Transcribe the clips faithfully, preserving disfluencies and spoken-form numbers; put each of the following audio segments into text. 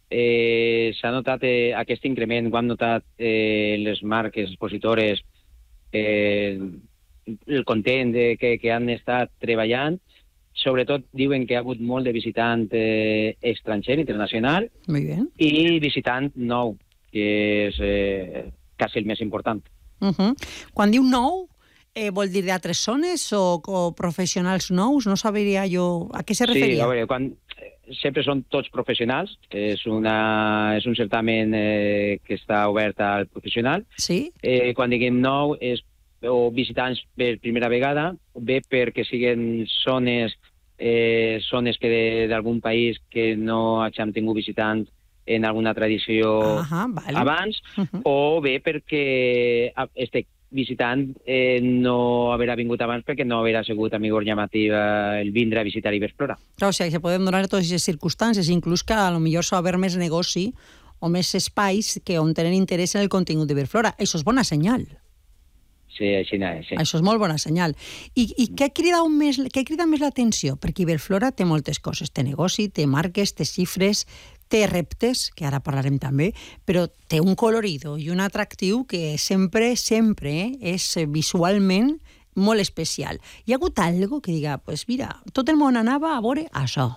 eh, s'ha notat eh, aquest increment, ho han notat eh, les marques expositores, eh, el content de, que, que han estat treballant. Sobretot diuen que hi ha hagut molt de visitant eh, estranger, internacional, Muy bien. i visitant nou, que és eh, quasi el més important. Uh -huh. Quan diu nou, eh, vol dir d'altres zones o, o professionals nous? No sabria jo a què se referia. Sí, a veure, quan, sempre són tots professionals. És, una, és un certamen eh, que està obert al professional. Sí? Eh, quan diguem nou, és o visitants per primera vegada, bé perquè siguen zones, eh, zones que d'algun país que no hagin tingut visitants en alguna tradició Ajá, vale. abans, Uh -huh. o bé perquè este visitant eh, no haverà vingut abans perquè no haverà sigut amigo llamativa el vindre a visitar Iberflora. Clar, o sigui, se poden donar totes aquestes circumstàncies, inclús que a lo millor s'ha haver més negoci o més espais que on tenen interès en el contingut d'Iberflora. Això és bona senyal. Sí, així és, sí. Això és molt bona senyal. I, i què crida més, què crida més l'atenció? Perquè Iberflora té moltes coses. Té negoci, té marques, té xifres, té reptes, que ara parlarem també, però té un colorido i un atractiu que sempre, sempre és visualment molt especial. Hi ha hagut algo que diga, pues mira, tot el món anava a veure això.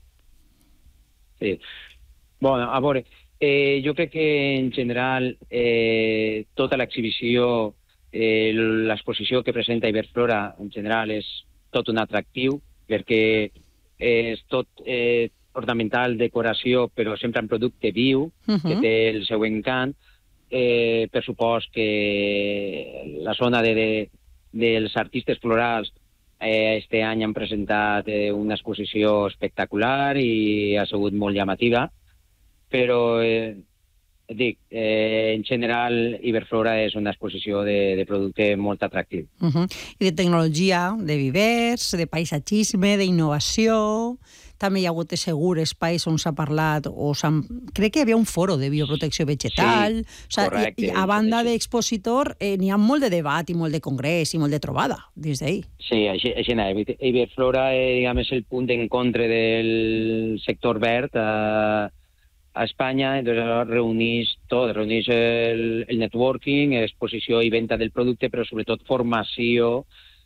Sí. Bueno, a veure, eh, jo crec que en general eh, tota l'exhibició, eh, l'exposició que presenta Iberflora en general és tot un atractiu, perquè és tot eh, ornamental, decoració, però sempre en producte viu, uh -huh. que té el seu encant. Eh, per supost que la zona de, de, dels artistes florals eh, este any han presentat eh, una exposició espectacular i ha sigut molt llamativa, però eh, dic, eh, en general Iberflora és una exposició de, de producte molt atractiu. Uh -huh. I de tecnologia, de vivers, de paisatgisme, d'innovació. També hi ha hagut de segur espais on s'ha parlat, o crec que hi havia un foro de bioprotecció vegetal. Sí, o sigui, correcte. I, a banda d'expositor, eh, n'hi ha molt de debat i molt de congrés i molt de trobada des d'ahir. Sí, així, així és. Iberflora eh, diguem, és el punt d'encontre del sector verd a, a Espanya, entonces reuneix tot, reuneix el, el networking, exposició i venda del producte, però sobretot formació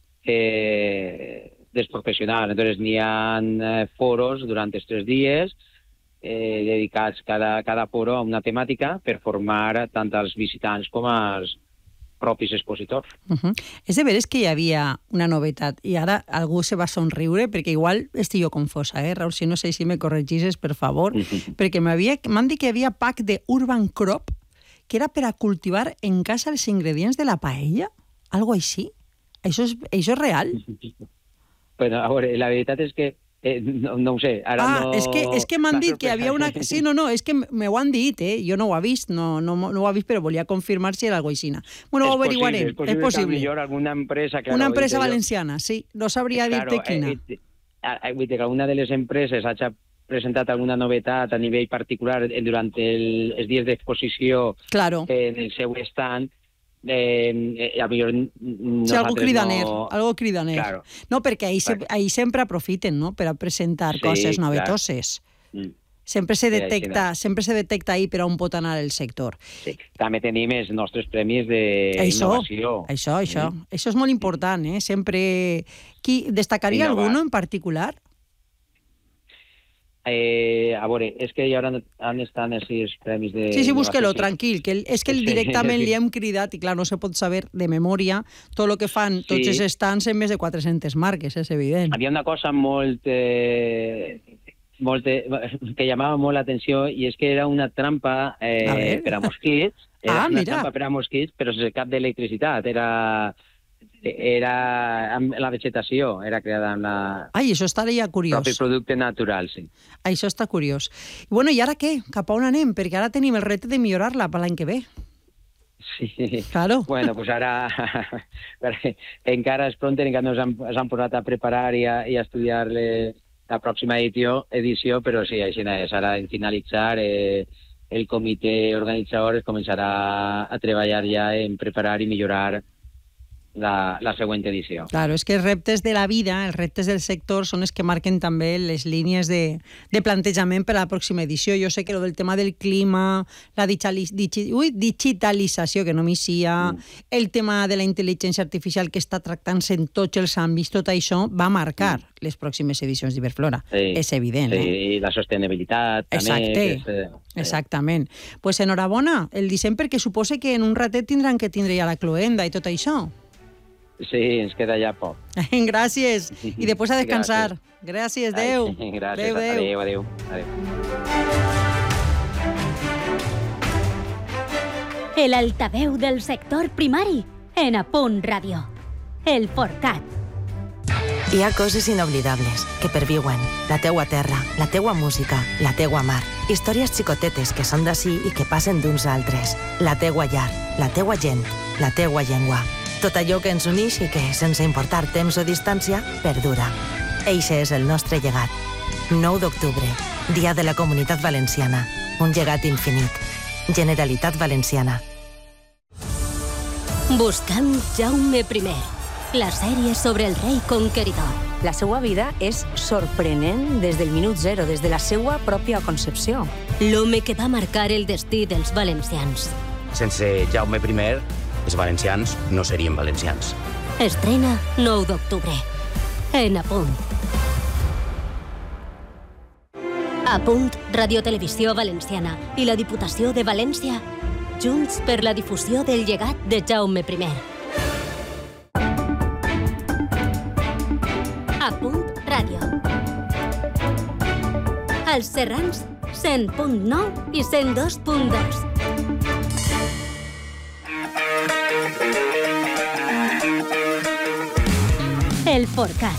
eh, dels professionals. Entonces n'hi ha eh, foros durant els tres dies eh, dedicats cada, cada foro a una temàtica per formar tant als visitants com als propis expositors. Uh -huh. És de veres que hi havia una novetat i ara algú se va somriure perquè igual estic jo confosa, eh, Raül? Si no sé si me corregisses, per favor, uh -huh. perquè m'han dit que hi havia pack de Urban Crop que era per a cultivar en casa els ingredients de la paella? Algo així? Això és, això és real? Bueno, a veure, la veritat és que eh, no, no ho sé. Ara ah, no... és que, és que m'han dit que hi havia una... Sí, no, no, és que me ho han dit, eh? Jo no ho he vist, no, no, no ho he vist, però volia confirmar si era algo així. Bueno, ho averiguarem. És possible, és possible que alguna empresa... Claro, una empresa valenciana, sí. No sabria claro, dir-te quina. Eh, eh, vull dir que alguna de les empreses hagi presentat alguna novetat a nivell particular durant el, els dies d'exposició claro. en el seu stand. Eh, eh, a millor sí, algo cridaner, no... algo cridaner. Claro. No, perquè ahí, se, ahí sempre aprofiten, no?, per a presentar sí, coses novetoses. Claro. Sempre se detecta, sí, sempre se detecta ahí per on pot anar el sector. Sí. També tenim els nostres premis d'innovació. Això, això, mm. això és molt important, eh? Sempre... Qui destacaria Innovar. alguno en particular? Eh, a veure, és que hi haurà han estat els premis de... Sí, sí, búsquelo, tranquil, que és que sí, directament sí. li hem cridat i clar, no se pot saber de memòria tot el que fan tots sí. els stands en més de quatre-centes marques, és evident. Havia una cosa molt... Eh, molt eh, que llamava molt l'atenció i és que era una trampa eh, a per a mosquits, era ah, una mira. trampa per a mosquits, però sense cap d'electricitat, era... era amb la vegetació, era creada amb la... Ai, això estaria curiós. Propi producte natural, sí. Això està curiós. I bueno, i ara què? Cap a on anem? Perquè ara tenim el repte de millorar-la per l'any que ve. Sí. Claro. Bueno, pues ara encara és pront, encara no s'han posat a preparar i a, i a estudiar le, la pròxima edició, edició, però sí, així és. Ara, en finalitzar, eh, el comitè organitzador començarà a treballar ja en preparar i millorar la, la següent edició. Claro, és que els reptes de la vida, els reptes del sector, són els que marquen també les línies de, de plantejament per a la pròxima edició. Jo sé que lo del tema del clima, la digitalis, digi, ui, digitalització, que no m'hi sia, mm. el tema de la intel·ligència artificial que està tractant-se en tots els àmbits, tot això va marcar mm. les pròximes edicions d'Iberflora. Sí, és evident. Sí, eh? I la sostenibilitat Exacte. també. Que és, eh, Exactament. Doncs pues enhorabona el disseny, perquè suposa que en un ratet tindran que tindre ja la cloenda i tot això. Sí, ens queda ja poc. Gràcies. I després a descansar. Gràcies, adéu. Ai, gràcies, adéu, adéu. adéu, adéu. El altaveu del sector primari en A Punt Ràdio. El Forcat. Hi ha coses inoblidables que perviuen. La teua terra, la teua música, la teua mar. Històries xicotetes que són d'ací i que passen d'uns a altres. La teua llar, la teua gent, la teua llengua. Tot allò que ens uneix i que, sense importar temps o distància, perdura. Eixe és el nostre llegat. nou d'octubre, Dia de la Comunitat Valenciana. Un llegat infinit. Generalitat Valenciana. Buscant Jaume primer. La sèrie sobre el rei conqueridor. La seva vida és sorprenent des del minut zero, des de la seva pròpia concepció. L'home que va marcar el destí dels valencians. Sense Jaume primer, els valencians no serien valencians. Estrena nou d'octubre. En A Punt. A Punt, Radiotelevisió Valenciana i la Diputació de València, junts per la difusió del llegat de Jaume primer. A Punt Ràdio. Els Serrans, cent punt nou i cent dos punt dos. El Forcat.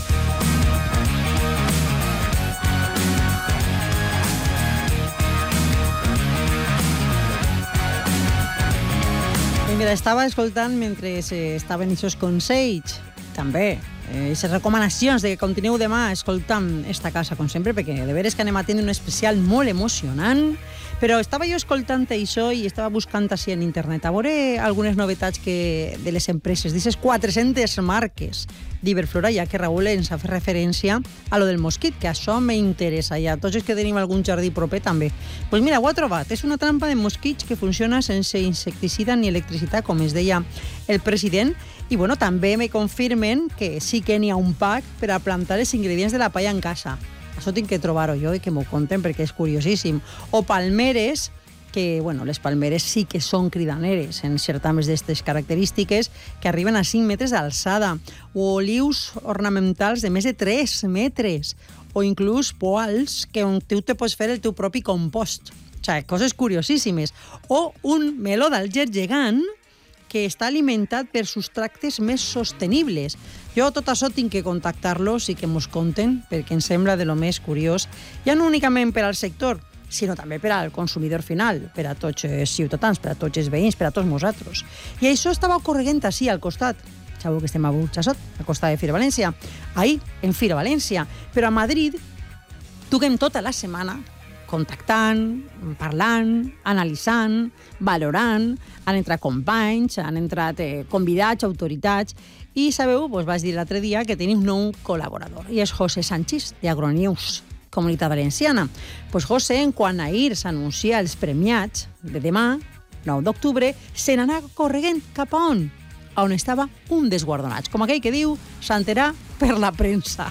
Mira, estava escoltant mentre estaven aquests consells, també, aquestes recomanacions de que continueu demà escoltant esta casa, com sempre, perquè de veres que anem a tenir un especial molt emocionant, però estava jo escoltant això i estava buscant així en internet a veure algunes novetats que, de les empreses, d'aquestes quatre-centes marques d'Iberflora, ja que Raül ens ha fet referència a lo del mosquit, que això m'interessa ja, tots els que tenim algun jardí proper també. Doncs pues mira, ho ha trobat, és una trampa de mosquits que funciona sense insecticida ni electricitat, com es deia el president, i bueno, també me confirmen que sí que n'hi ha un pack per a plantar els ingredients de la palla en casa. Això tinc que trobar-ho jo i que m'ho conten perquè és curiosíssim. O palmeres, que bueno, les palmeres sí que són cridaneres en certames d'aquestes característiques que arriben a cinc metres d'alçada, o olius ornamentals de més de tres metres, o inclús poals que on tu te pots fer el teu propi compost. O sigui, coses curiosíssimes. O un meló d'Alger gegant que està alimentat per substractes més sostenibles. Jo tot això tinc que contactar-los i que mos conten, perquè em sembla de lo més curiós, ja no únicament per al sector, sinó també per al consumidor final, per a tots els ciutadans, per a tots els veïns, per a tots nosaltres. I això estava ocorrent així al costat. Sabeu que estem a Burxassot, al costat de Fira València. Ahir, en Fira València. Però a Madrid, toquem tota la setmana contactant, parlant, analitzant, valorant, han entrat companys, han entrat eh, convidats, autoritats, i sabeu, doncs vaig dir l'altre dia que tenim nou col·laborador, i és José Sánchez, d'Agronews, Comunitat Valenciana. Doncs José, en quan ahir s'anuncia els premiats de demà, nou d'octubre, se n'anà corregent cap a on? A on estava un dels guardonats. Com aquell que diu, s'enterà per la premsa.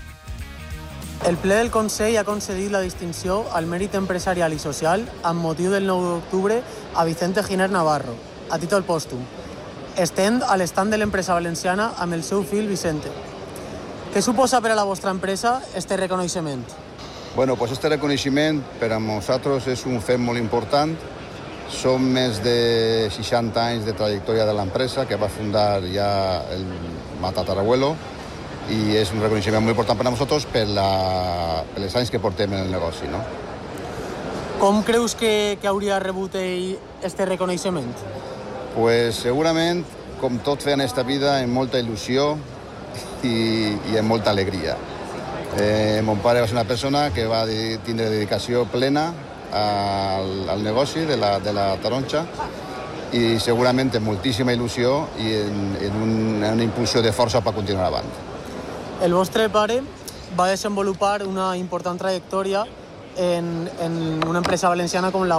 El ple del Consell ha concedit la distinció al mèrit empresarial i social amb motiu del nou d'octubre a Vicente Giner Navarro, a títol pòstum. Estem a l'estand de l'empresa valenciana amb el seu fill Vicente. Què suposa per a la vostra empresa este reconeixement? Bueno, pues este reconeixement per a nosaltres és un fet molt important. Són més de seixanta anys de trajectòria de l'empresa que va fundar ja el matatarabuelo, i és un reconeixement molt important per a nosaltres per, la, per les anys que portem en el negoci, no? Com creus que, que hauria rebut ell este reconeixement? Pues segurament, com tot fer en esta vida, amb molta il·lusió i, i amb molta alegria. Eh, mon pare va ser una persona que va tindre dedicació plena al, al negoci de la, de la taronja, i segurament amb moltíssima il·lusió i en, en, un, en una impulsió de força per continuar avant. El vostre pare va desenvolupar una important trajectòria en, en una empresa valenciana com la